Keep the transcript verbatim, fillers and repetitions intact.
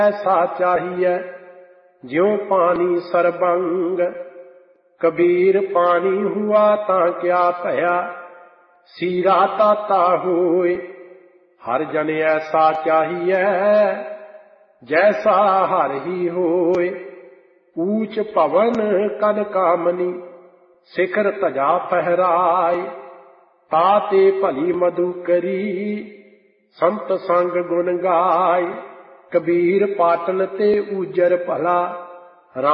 ऐसा चाहिए ज्यों पानी सरबंग। कबीर पानी हुआ तां क्या भया, सीरा ताता होए। हर जन ऐसा चाहिए जैसा हर ही होए। ऊंच भवन कन कामनी, शिखर धजा फहराए। ताते भली मधु करी, संत संग गुण गाय। कबीर पाटन ते ऊजर भला,